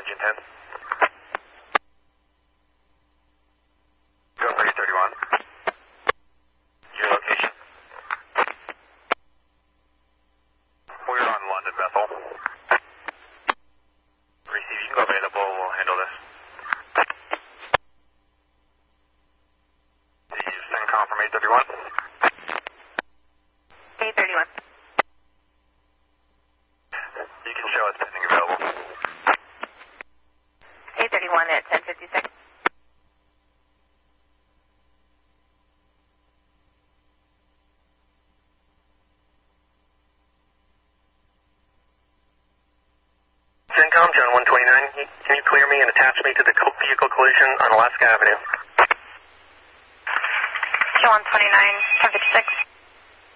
June 10th. Go 331. Your location. We're on London Bethel. Receive, you can go available, we'll handle this. Did you send confirm 831? 831. You can show it's pending available. 831 at 1056. CENTCOM, John 129, can you clear me and attach me to the vehicle collision on Alaska Avenue? John 129, 1056.